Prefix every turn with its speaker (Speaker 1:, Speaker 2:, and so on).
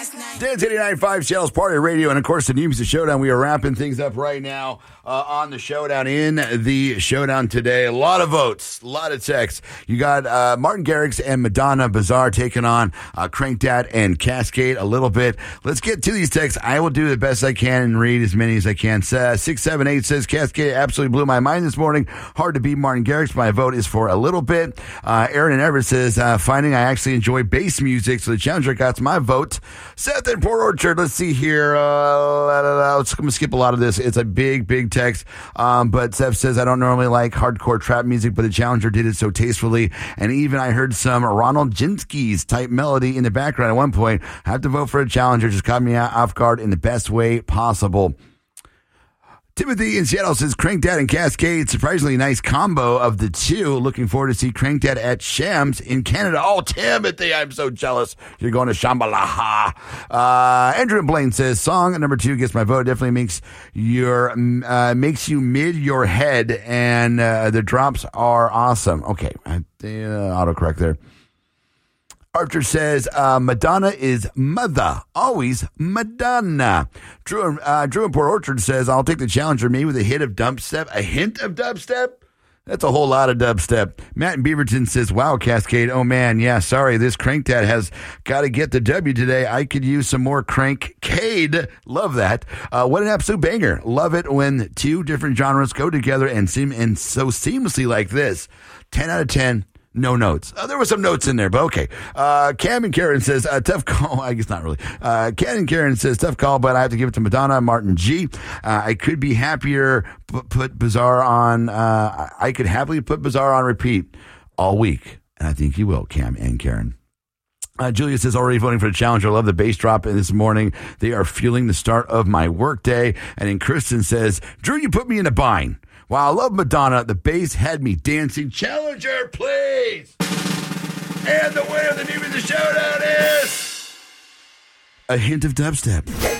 Speaker 1: Dance 89.5 Seattle's Party Radio, and of course the New Music Showdown. We are wrapping things up right now on the Showdown. In the Showdown today, a lot of votes, a lot of texts. You got Martin Garrix and Madonna Bizarre taking on Crank Dad and Cascade a little bit. Let's get to these texts. I will do the best I can and read as many as I can. 678 says, Cascade absolutely blew my mind this morning. Hard to beat Martin Garrix. My vote is for a little bit. Aaron and Everett says, finding I actually enjoy bass music, so the challenger got my vote. Seth in Port Orchard, let's see here. I'm going to skip a lot of this. It's a big text. But Seth says, I don't normally like hardcore trap music, but the challenger did it so tastefully. And even I heard some Ronald Jinsky's type melody in the background at one point. I have to vote for a challenger. Just caught me off guard in the best way possible. Timothy in Seattle says, Crank Dad and Cascade, surprisingly nice combo of the two. Looking forward to see Crank Dad at Shams in Canada. Oh, Timothy, I'm so jealous. You're going to Shambhala. Andrew Blaine says, song number 2 gets my vote. Definitely makes you mid your head, and the drops are awesome. Okay, autocorrect there. Archer says, Madonna is mother, always Madonna. Drew in Port Orchard says, I'll take the challenger, me with a hit of dubstep. A hint of dubstep? That's a whole lot of dubstep. Matt in Beaverton says, wow, Cascade. Oh, man, yeah, sorry. This Crank Dad has got to get the W today. I could use some more Crank-cade. Love that. What an absolute banger. Love it when two different genres go together and so seamlessly like this. 10 out of 10. No notes. There were some notes in there, but okay. Cam and Karen says, tough call. I guess not really. Cam and Karen says, tough call, but I have to give it to Madonna. Martin G. I could be happier put Bizarre on. I could happily put Bizarre on repeat all week. And I think you will, Cam and Karen. Julia says, already voting for the challenger. I love the bass drop this morning. They are fueling the start of my workday. And then Kristen says, Drew, you put me in a bind. Wow, I love Madonna. The bass had me dancing. Challenger, please. And the winner of the New Music Showdown is a hint of dubstep.